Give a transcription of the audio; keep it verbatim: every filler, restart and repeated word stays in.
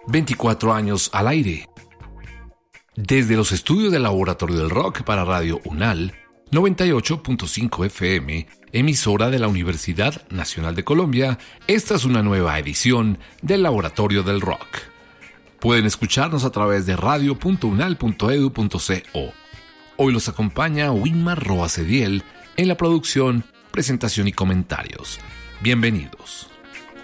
veinticuatro años al aire. Desde los estudios del Laboratorio del Rock para Radio UNAL, noventa y ocho punto cinco F M, emisora de la Universidad Nacional de Colombia, esta es una nueva edición del Laboratorio del Rock. Pueden escucharnos a través de radio punto unal punto edu punto co. Hoy los acompaña Winmar Roa Cediel en la producción, presentación y comentarios. Bienvenidos.